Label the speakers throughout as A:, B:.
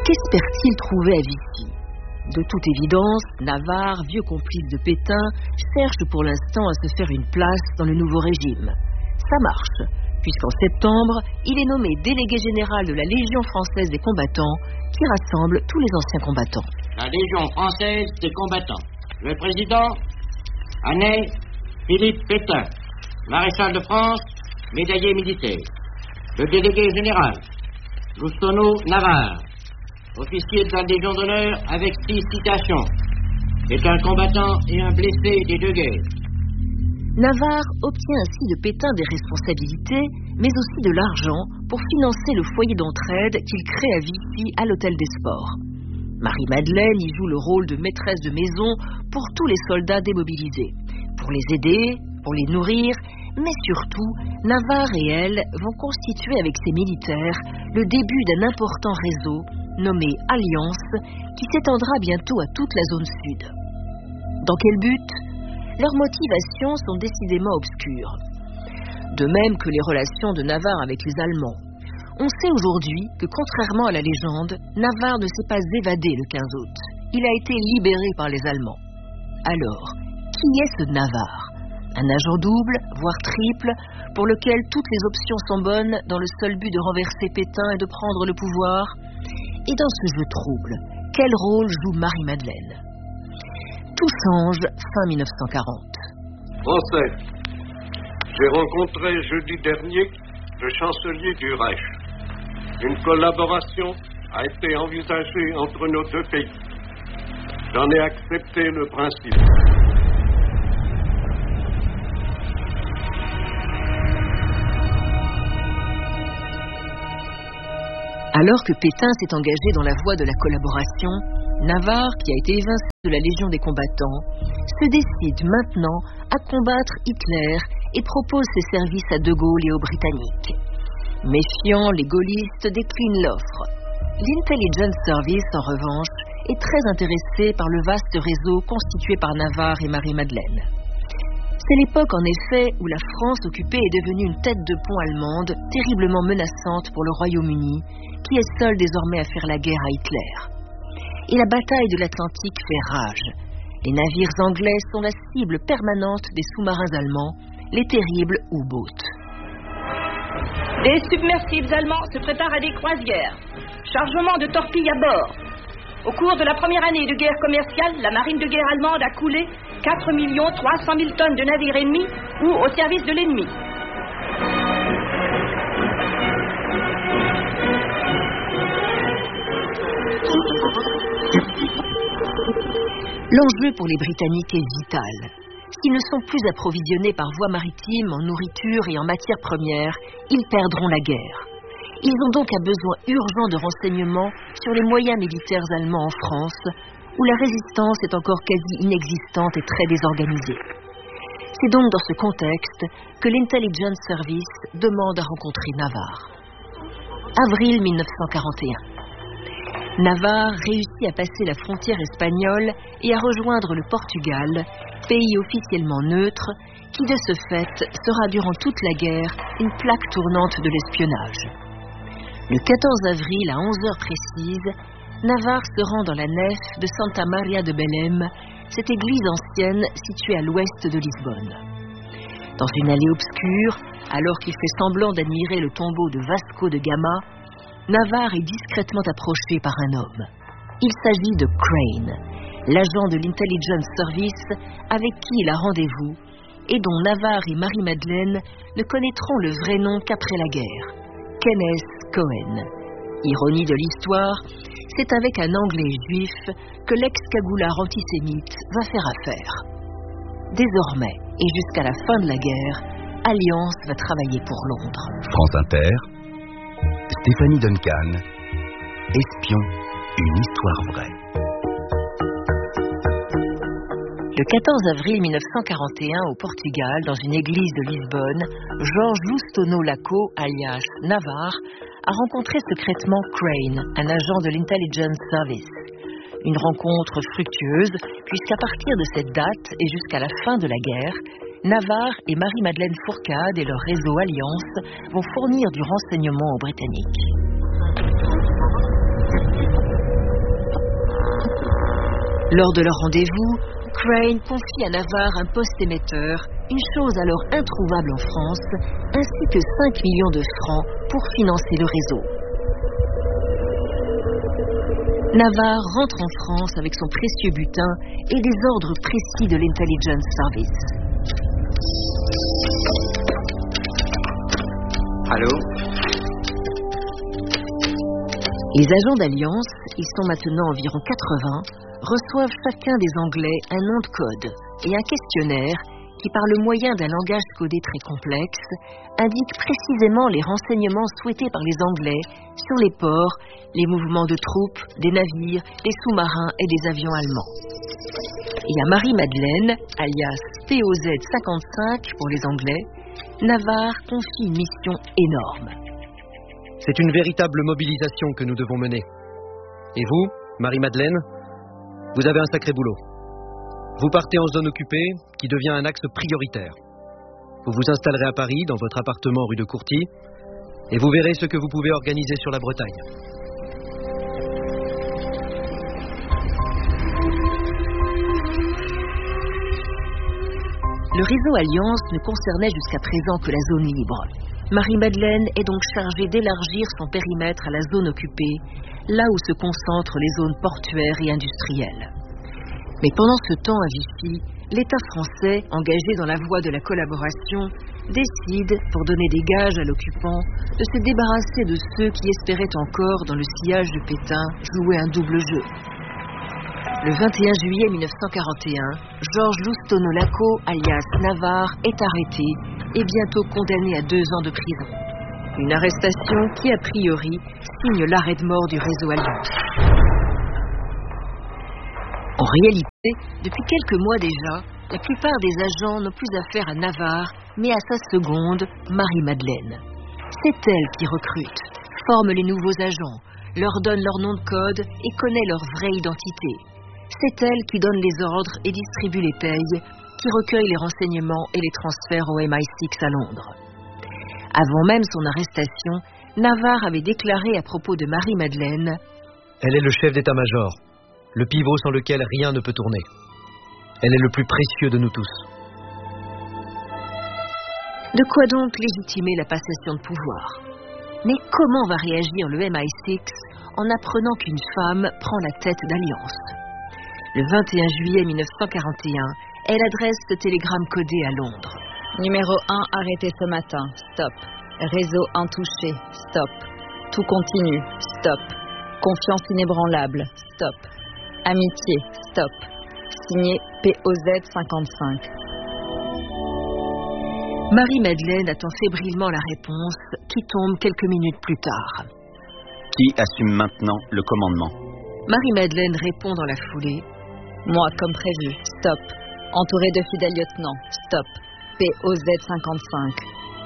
A: Qu'espère-t-il trouver à Vichy? De toute évidence, Navarre, vieux complice de Pétain, cherche pour l'instant à se faire une place dans le nouveau régime. Ça marche, puisqu'en septembre, il est nommé délégué général de la Légion française des combattants, qui rassemble tous les anciens combattants.
B: La Légion française des combattants. Le président, Anet Philippe Pétain. Maréchal de France, médaillé militaire. Le délégué général, Loustonneau Navarre. Officier de la Légion d'honneur avec 6 citations. Est un combattant et un blessé des deux guerres.
A: Navarre obtient ainsi de Pétain des responsabilités, mais aussi de l'argent pour financer le foyer d'entraide qu'il crée à Vichy à l'Hôtel des Sports. Marie-Madeleine y joue le rôle de maîtresse de maison pour tous les soldats démobilisés, pour les aider, pour les nourrir, mais surtout, Navarre et elle vont constituer avec ses militaires le début d'un important réseau nommé Alliance, qui s'étendra bientôt à toute la zone sud. Dans quel but? Leurs motivations sont décidément obscures. De même que les relations de Navarre avec les Allemands. On sait aujourd'hui que, contrairement à la légende, Navarre ne s'est pas évadé le 15 août. Il a été libéré par les Allemands. Alors, qui est ce Navarre? Un agent double, voire triple, pour lequel toutes les options sont bonnes dans le seul but de renverser Pétain et de prendre le pouvoir? Et dans ce jeu trouble, quel rôle joue Marie-Madeleine? Tout change fin 1940.
C: Français, j'ai rencontré jeudi dernier le chancelier du Reich. Une collaboration a été envisagée entre nos deux pays. J'en ai accepté le principe.
A: Alors que Pétain s'est engagé dans la voie de la collaboration, Navarre, qui a été évincé de la Légion des combattants, se décide maintenant à combattre Hitler et propose ses services à De Gaulle et aux Britanniques. Méfiants, les gaullistes déclinent l'offre. L'Intelligence Service, en revanche, est très intéressé par le vaste réseau constitué par Navarre et Marie-Madeleine. C'est l'époque, en effet, où la France occupée est devenue une tête de pont allemande terriblement menaçante pour le Royaume-Uni, qui est seul désormais à faire la guerre à Hitler. Et la bataille de l'Atlantique fait rage. Les navires anglais sont la cible permanente des sous-marins allemands, les terribles U-boats.
D: Les submersibles allemands se préparent à des croisières. Chargement de torpilles à bord. Au cours de la première année de guerre commerciale, la marine de guerre allemande a coulé 4 300 000 tonnes de navires ennemis ou au service de l'ennemi.
A: L'enjeu pour les Britanniques est vital. S'ils ne sont plus approvisionnés par voie maritime en nourriture et en matières premières, ils perdront la guerre. Ils ont donc un besoin urgent de renseignements sur les moyens militaires allemands en France, où la résistance est encore quasi inexistante et très désorganisée. C'est donc dans ce contexte que l'Intelligence Service demande à rencontrer Navarre. Avril 1941. Navarre réussit à passer la frontière espagnole et à rejoindre le Portugal, pays officiellement neutre, qui de ce fait sera durant toute la guerre une plaque tournante de l'espionnage. Le 14 avril à 11h précises, Navarre se rend dans la nef de Santa Maria de Belém, cette église ancienne située à l'ouest de Lisbonne. Dans une allée obscure, alors qu'il fait semblant d'admirer le tombeau de Vasco de Gama, Navarre est discrètement approché par un homme. Il s'agit de Crane, l'agent de l'Intelligence Service avec qui il a rendez-vous et dont Navarre et Marie-Madeleine ne connaîtront le vrai nom qu'après la guerre, Kenneth Cohen. Ironie de l'histoire, c'est avec un Anglais juif que l'ex-cagoulard antisémite va faire affaire. Désormais, et jusqu'à la fin de la guerre, Alliance va travailler pour Londres.
E: France Inter, Stéphanie Duncan, Espion, une histoire vraie.
A: Le 14 avril 1941, au Portugal, dans une église de Lisbonne, Georges Loustonneau Laco, alias Navarre, a rencontré secrètement Crane, un agent de l'Intelligence Service. Une rencontre fructueuse, puisqu'à partir de cette date et jusqu'à la fin de la guerre, Navarre et Marie-Madeleine Fourcade et leur réseau Alliance vont fournir du renseignement aux Britanniques. Lors de leur rendez-vous, Crane confie à Navarre un poste émetteur, une chose alors introuvable en France, ainsi que 5 millions de francs pour financer le réseau. Navarre rentre en France avec son précieux butin et des ordres précis de l'Intelligence Service.
F: Allô?
A: Les agents d'Alliance, ils sont maintenant environ 80, reçoivent chacun des Anglais un nom de code et un questionnaire qui, par le moyen d'un langage codé très complexe, indique précisément les renseignements souhaités par les Anglais sur les ports, les mouvements de troupes, des navires, des sous-marins et des avions allemands. Et à Marie-Madeleine, alias POZ-55 pour les Anglais, Navarre confie une mission énorme.
G: C'est une véritable mobilisation que nous devons mener. Et vous, Marie-Madeleine, vous avez un sacré boulot. Vous partez en zone occupée, qui devient un axe prioritaire. Vous vous installerez à Paris, dans votre appartement rue de Courty, et vous verrez ce que vous pouvez organiser sur la Bretagne.
A: Le réseau Alliance ne concernait jusqu'à présent que la zone libre. Marie-Madeleine est donc chargée d'élargir son périmètre à la zone occupée, là où se concentrent les zones portuaires et industrielles. Mais pendant ce temps à Vichy, l'État français, engagé dans la voie de la collaboration, décide, pour donner des gages à l'occupant, de se débarrasser de ceux qui espéraient encore, dans le sillage de Pétain, jouer un double jeu. Le 21 juillet 1941, Georges Loustonolaco, alias Navarre, est arrêté et bientôt condamné à 2 ans de prison. Une arrestation qui, a priori, signe l'arrêt de mort du réseau Alliance. En réalité, depuis quelques mois déjà, la plupart des agents n'ont plus affaire à Navarre, mais à sa seconde, Marie-Madeleine. C'est elle qui recrute, forme les nouveaux agents, leur donne leur nom de code et connaît leur vraie identité. C'est elle qui donne les ordres et distribue les payes, qui recueille les renseignements et les transfère au MI6 à Londres. Avant même son arrestation, Navarre avait déclaré à propos de Marie-Madeleine:
G: Elle est le chef d'état-major, le pivot sans lequel rien ne peut tourner. Elle est le plus précieux de nous tous.
A: De quoi donc légitimer la passation de pouvoir? Mais comment va réagir le MI6 en apprenant qu'une femme prend la tête d'Alliance? Le 21 juillet 1941, elle adresse ce télégramme codé à Londres.
H: Numéro 1 arrêté ce matin, stop. Réseau intouché, stop. Tout continue, stop. Confiance inébranlable, stop. Amitié, stop. Signé POZ 55.
A: Marie-Madeleine attend fébrilement la réponse qui tombe quelques minutes plus tard.
F: Qui assume maintenant le commandement?
A: Marie-Madeleine répond dans la foulée:
H: Moi, comme prévu, stop. Entouré de fidèles lieutenants, stop. POZ 55.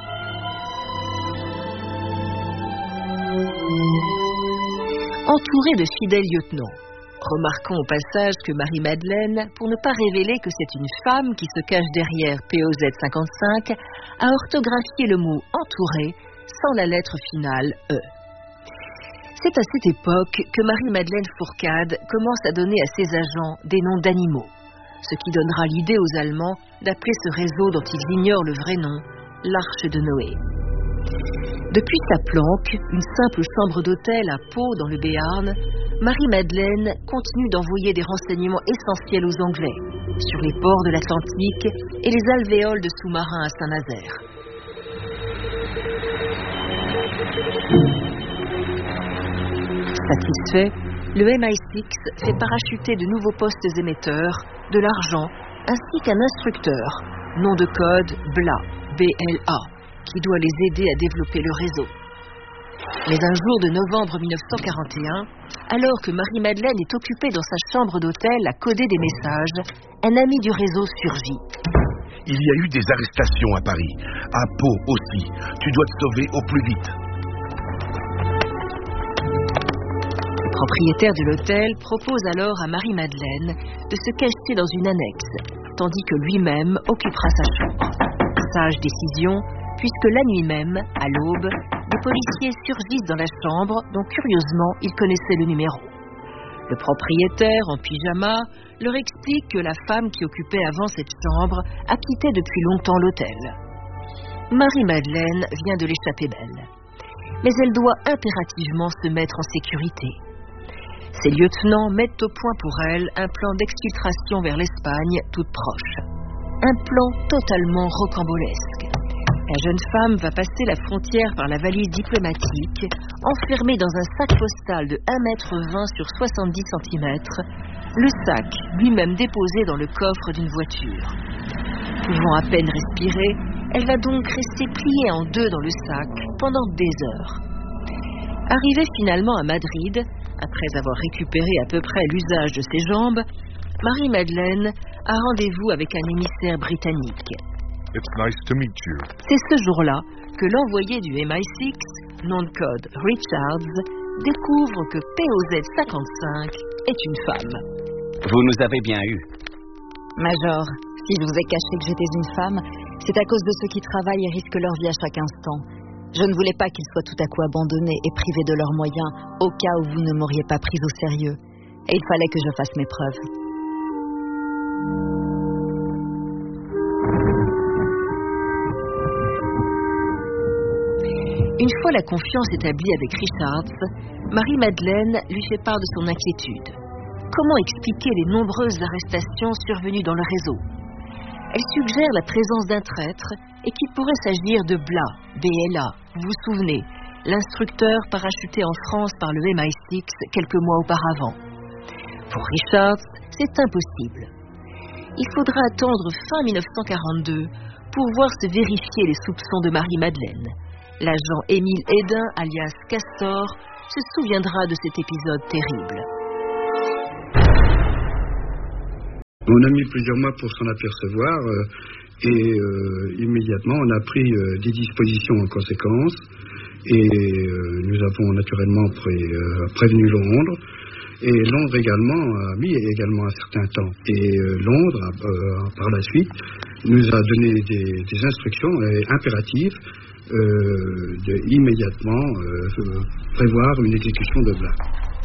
A: Entouré de fidèles lieutenants. Remarquons au passage que Marie-Madeleine, pour ne pas révéler que c'est une femme qui se cache derrière POZ 55, a orthographié le mot entouré sans la lettre finale E. C'est à cette époque que Marie-Madeleine Fourcade commence à donner à ses agents des noms d'animaux, ce qui donnera l'idée aux Allemands d'appeler ce réseau dont ils ignorent le vrai nom, l'Arche de Noé. Depuis sa planque, une simple chambre d'hôtel à Pau dans le Béarn, Marie-Madeleine continue d'envoyer des renseignements essentiels aux Anglais sur les ports de l'Atlantique et les alvéoles de sous-marins à Saint-Nazaire. Satisfait, le MI6 fait parachuter de nouveaux postes émetteurs, de l'argent, ainsi qu'un instructeur, nom de code BLA, B-L-A, qui doit les aider à développer le réseau. Mais un jour de novembre 1941, alors que Marie-Madeleine est occupée dans sa chambre d'hôtel à coder des messages, un ami du réseau surgit.
I: Il y a eu des arrestations à Paris, à Pau aussi. Tu dois te sauver au plus vite.
A: Le propriétaire de l'hôtel propose alors à Marie-Madeleine de se cacher dans une annexe, tandis que lui-même occupera sa chambre. Sage décision, puisque la nuit même, à l'aube, des policiers surgissent dans la chambre dont curieusement ils connaissaient le numéro. Le propriétaire, en pyjama, leur explique que la femme qui occupait avant cette chambre a quitté depuis longtemps l'hôtel. Marie-Madeleine vient de l'échapper belle. Mais elle doit impérativement se mettre en sécurité. Ses lieutenants mettent au point pour elle un plan d'exfiltration vers l'Espagne toute proche. Un plan totalement rocambolesque. La jeune femme va passer la frontière par la valise diplomatique, enfermée dans un sac postal de 1,20 m sur 70 cm, le sac lui-même déposé dans le coffre d'une voiture. Pouvant à peine respirer, elle va donc rester pliée en deux dans le sac pendant des heures. Arrivée finalement à Madrid, après avoir récupéré à peu près l'usage de ses jambes, Marie-Madeleine a rendez-vous avec un émissaire britannique.
J: It's nice to meet you.
A: C'est ce jour-là que l'envoyé du MI6, nom de code Richards, découvre que POZ 55 est une femme.
F: Vous nous avez bien eu.
H: Major, si je vous ai caché que j'étais une femme, c'est à cause de ceux qui travaillent et risquent leur vie à chaque instant. Je ne voulais pas qu'ils soient tout à coup abandonnés et privés de leurs moyens, au cas où vous ne m'auriez pas prise au sérieux. Et il fallait que je fasse mes preuves.
A: Une fois la confiance établie avec Richards, Marie-Madeleine lui fait part de son inquiétude. Comment expliquer les nombreuses arrestations survenues dans le réseau? Elle suggère la présence d'un traître et qu'il pourrait s'agir de Bla, B.L.A., vous vous souvenez, l'instructeur parachuté en France par le MI6 quelques mois auparavant. Pour Richards, c'est impossible. Il faudra attendre fin 1942 pour voir se vérifier les soupçons de Marie-Madeleine. L'agent Émile Hédin, alias Castor, se souviendra de cet épisode terrible.
K: On a mis plusieurs mois pour s'en apercevoir et immédiatement on a pris des dispositions en conséquence et nous avons naturellement prévenu Londres et Londres également a mis également un certain temps et Londres par la suite nous a donné des instructions impératives immédiatement prévoir une exécution de Bla.